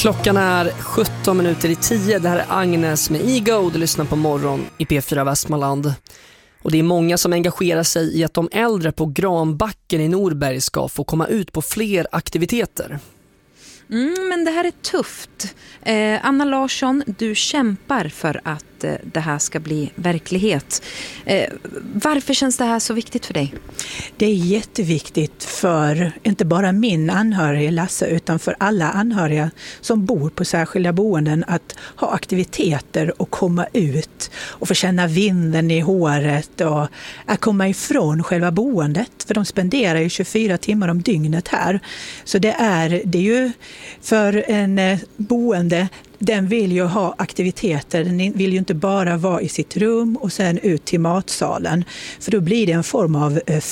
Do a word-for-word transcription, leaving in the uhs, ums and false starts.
Klockan är sjutton minuter i tio. Det här är Agnes med Ego. Du lyssnar på morgon i P fyra Västmanland. Och det är många som engagerar sig i att de äldre på Granbacken i Norberg ska få komma ut på fler aktiviteter. Mm, men det här är tufft. Eh, Anna Larsson, du kämpar för att eh, det här ska bli verklighet. Eh, varför känns det här så viktigt för dig? Det är jätteviktigt för inte bara min anhöriga Lasse utan för alla anhöriga som bor på särskilda boenden att ha aktiviteter och komma ut och få känna vinden i håret och att komma ifrån själva boendet. För de spenderar ju tjugofyra timmar om dygnet här. Så det är, det är ju för en eh, boende, den vill ju ha aktiviteter, den vill ju inte bara vara i sitt rum och sen ut till matsalen. För då blir det en form av eh,